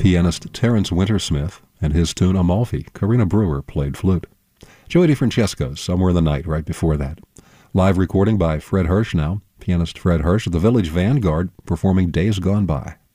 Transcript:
pianist Terence Wintersmith and his tune Amalfi. Karina Brewer played flute. Joey DeFrancesco's Somewhere in the Night right before that. Live recording by Fred Hirsch now, pianist Fred Hirsch at the Village Vanguard performing Days Gone By.